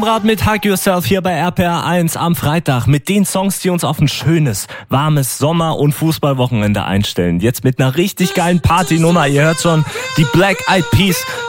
Brat mit Hug Yourself hier bei RPR 1 am Freitag mit den Songs, die uns auf ein schönes, warmes Sommer- und Fußballwochenende einstellen. Jetzt mit einer richtig geilen Partynummer. Ihr hört schon die Black Eyed Peas